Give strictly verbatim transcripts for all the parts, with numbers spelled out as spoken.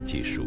技术。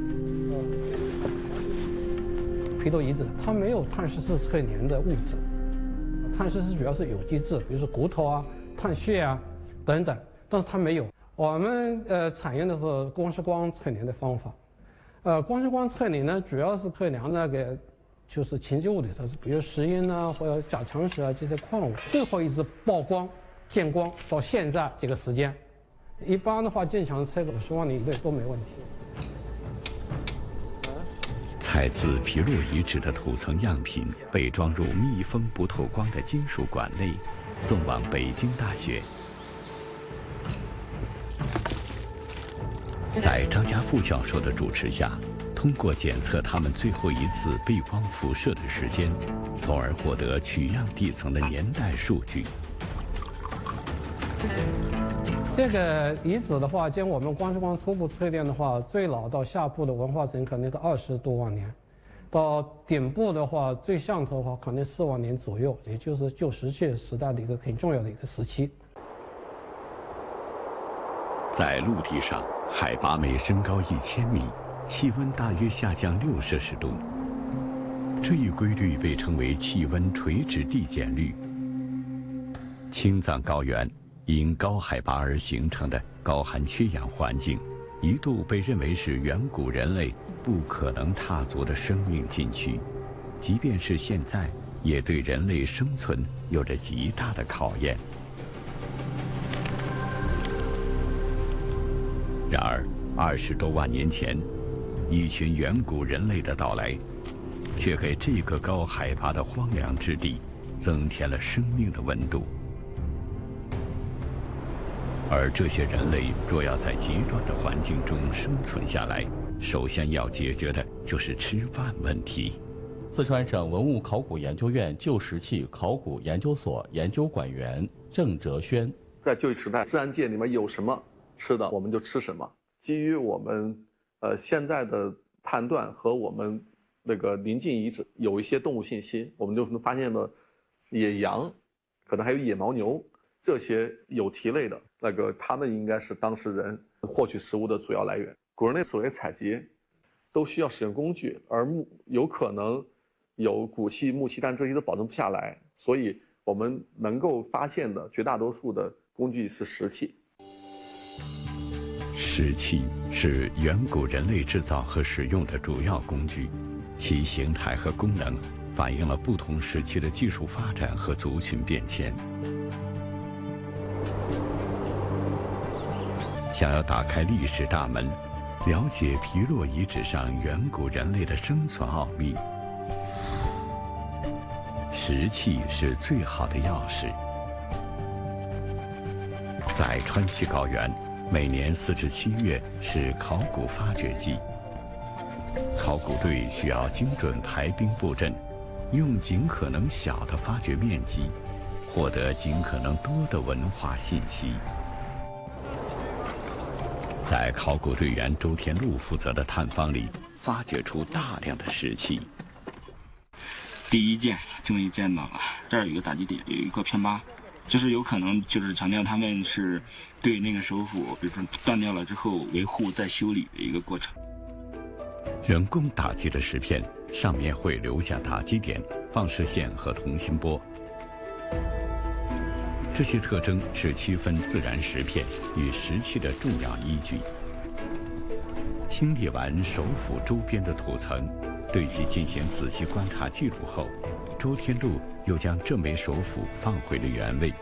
皮头遗址它没有碳十四氦联的物质，碳十四主要是有机质，比如说骨头啊、碳血啊等等，但是它没有。我们呃采用的是光识光测量的方法，呃，光识光测量呢，主要是测量那个就是情境物里头，比如石英啊或者钾强石啊这些矿物，最后一次曝光见光到现在这个时间，一般的话正常测个五十万年以内都没问题。 采自皮洛遗址的土层样品被装入密封不透光的金属管内，送往北京大学。在张家副教授的主持下，通过检测它们最后一次被光辐射的时间，从而获得取样地层的年代数据。 这个遗址的话，经我们光识光初步测量的话，最老到下部的文化层可能是二十多万年，到顶部的话，最上头的话可能四万年左右，也就是旧石器时代的一个很重要的一个时期。 在陆地上，海拔每升高一千米，气温大约下降六摄氏度。这一规律被称为气温垂直递减律。青藏高原因高海拔而形成的高含缺氧环境，一度被认为是远古人类不可能踏足的生命禁区，即便是现在，也对人类生存有着极大的考验。然而，二十多万年前，一群远古人类的到来，却给这个高海拔的荒凉之地增添了生命的温度。而这些人类若要在极端的环境中生存下来，首先要解决的就是吃饭问题。 四川省文物考古研究院旧石器考古研究所研究馆员郑哲轩， 在旧时代，自然界里面有什么吃的，我们就吃什么。基于我们呃现在的判断和我们那个临近遗址有一些动物信息，我们就发现了野羊，可能还有野牦牛，这些有蹄类的那个，它们应该是当时人获取食物的主要来源。古人类所谓采集都需要使用工具，而木有可能有骨器、木器，但这些都保证不下来，所以我们能够发现的绝大多数的工具是石器。 石器是远古人类制造和使用的主要工具，其形态和功能反映了不同时期的技术发展和族群变迁。想要打开历史大门，了解皮洛遗址上远古人类的生存奥秘，石器是最好的钥匙。在川西高原，每年四至七月是考古发掘季，考古队需要精准排兵布阵，用尽可能小的发掘面积，获得尽可能多的文化信息。在考古队员周天禄负责的探方里，发掘出大量的石器。 第一件终于见到了，这儿有一个打击点，有一块片疤，就是有可能就是强调他们是对那个首府，比如说断掉了之后维护再修理的一个过程。 人工打击的石片上面会留下打击点、放射线和同心波。这些特征是区分自然石片与石器的重要依据。清理完首府周边的土层，对其进行仔细观察记录后，周天禄又将这枚首府放回了原位。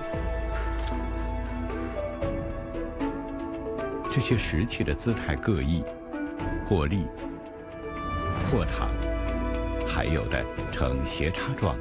这些石器的姿态各异，或立、或躺，还有的呈斜插状。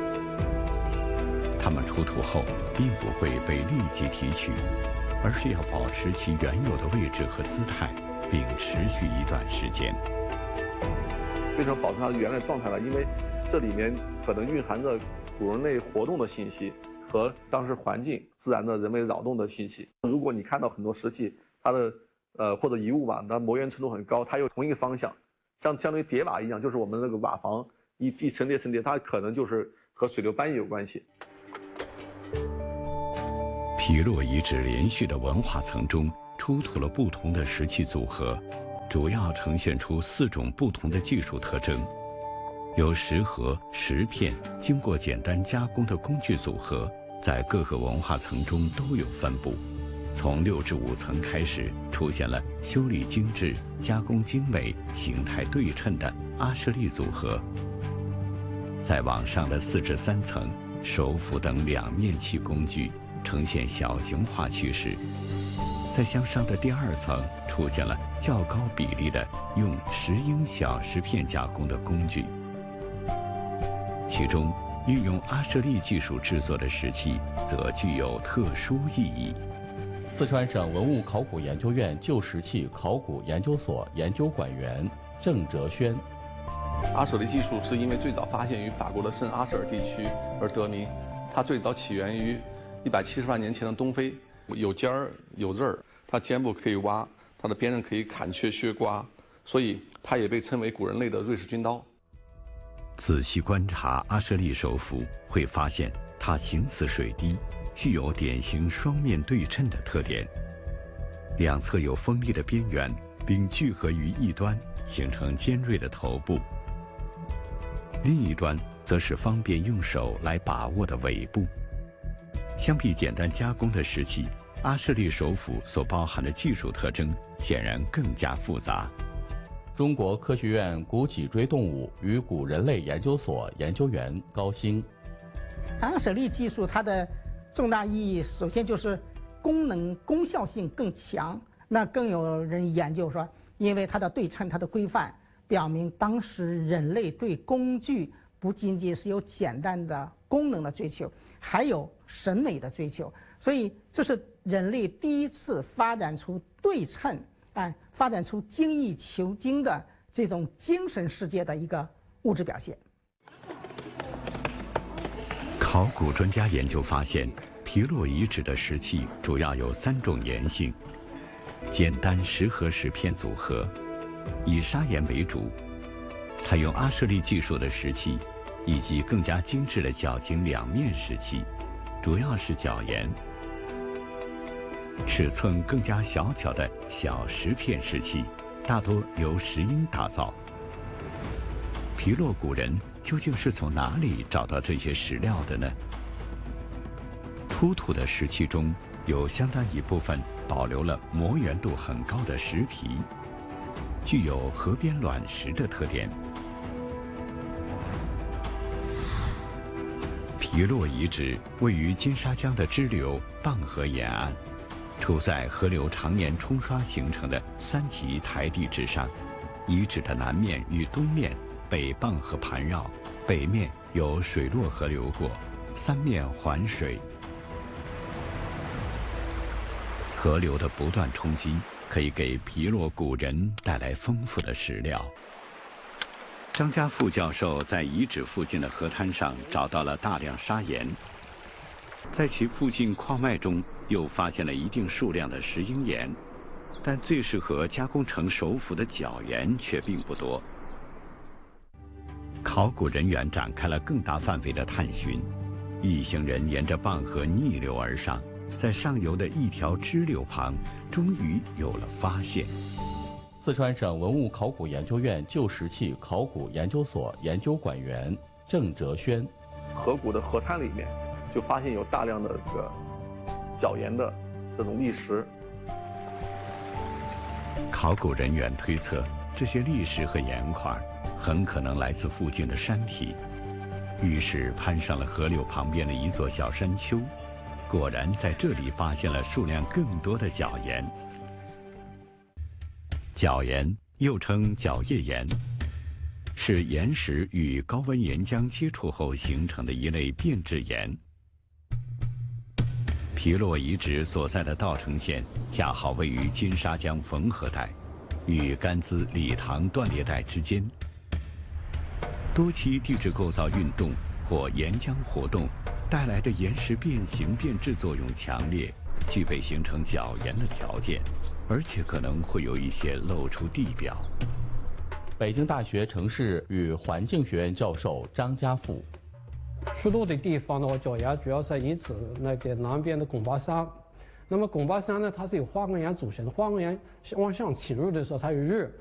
它们出土后并不会被立即提取，而是要保持其原有的位置和姿态，并持续一段时间。 为什么保持它的原来状态呢？因为这里面可能蕴含着古人类活动的信息和当时环境自然的人为扰动的信息。如果你看到很多石器，它的呃或者遗物吧，它磨圆程度很高，它有同一个方向，像相当于叠瓦一样，就是我们那个瓦房一一层叠层叠，它可能就是和水流搬移有关系。 皮洛遗址连续的文化层中出土了不同的石器组合， 主要呈现出四种不同的技术特征，由石盒、石片经过简单加工的工具组合，在各个文化层中都有分布。从六至五层开始，出现了修理精致、加工精美、形态对称的阿舍利组合。再往上的四至三层，手斧等两面器工具呈现小型化趋势。在向上的第二层，出现了较高比例的用石英小石片加工的工具。其中，运用阿舍利技术制作的石器，则具有特殊意义。 四川省文物考古研究院旧石器考古研究所研究馆员郑哲轩。 阿舍利技术是因为最早发现于法国的圣阿舍尔地区而得名，它最早起源于一百七十万年前的东非，有尖儿有刃儿，它尖部可以挖，它的边刃可以砍缺削刮，所以它也被称为古人类的瑞士军刀。 仔细观察阿舍利手斧，会发现它形似水滴，具有典型双面对称的特点，两侧有锋利的边缘，并聚合于一端，形成尖锐的头部。另一端则是方便用手来把握的尾部。相比简单加工的石器，阿舍利手斧所包含的技术特征显然更加复杂。 中国科学院古脊椎动物与古人类研究所研究员高兴。 阿舍利技术它的重大意义，首先就是功能功效性更强。那更有人研究说，因为它的对称、它的规范，表明当时人类对工具不仅仅是有简单的功能的追求，还有审美的追求。所以这是人类第一次发展出对称，哎，发展出精益求精的这种精神世界的一个物质表现。 考古专家研究发现，皮洛遗址的石器主要有三种岩性：简单石盒石片组合，以砂岩为主；采用阿舍利技术的石器，以及更加精致的角形两面石器，主要是角岩；尺寸更加小巧的小石片石器，大多由石英打造。皮洛古人究竟是从哪里找到这些石料的呢？出土的石器中有相当一部分保留了磨圆度很高的石皮，具有河边卵石的特点。皮洛遗址位于金沙江的支流蚌河沿岸，处在河流常年冲刷形成的三级台地之上。遗址的南面与东面被蚌河盘绕，北面有水洛河流过，三面环水。河流的不断冲击可以给皮洛古人带来丰富的石料。张家副教授在遗址附近的河滩上找到了大量砂岩，在其附近矿脉中又发现了一定数量的石英岩，但最适合加工成手斧的角岩却并不多。考古人员展开了更大范围的探寻，一行人沿着蚌河逆流而上，在上游的一条支流旁，终于有了发现。 四川省文物考古研究院旧石器考古研究所研究馆员郑哲轩。 河谷的河滩里面，就发现有大量的这个角岩的这种砾石。 考古人员推测，这些砾石和岩块很可能来自附近的山体，于是攀上了河流旁边的一座小山丘，果然在这里发现了数量更多的角岩。角岩又称角叶岩，是岩石与高温岩浆接触后形成的一类变质岩。皮洛遗址所在的稻城县恰好位于金沙江汾河带与甘孜理塘断裂带之间，多期地质构造运动或岩浆活动带来的岩石变形变质作用强烈，具备形成角岩的条件，而且可能会有一些露出地表。 北京大学城市与环境学院教授张家富。 出土的地方呢，角岩主要在遗址那个南边的拱巴山。那么拱巴山呢，它是由花岗岩组成的，花岗岩往上侵入的时候，它有热，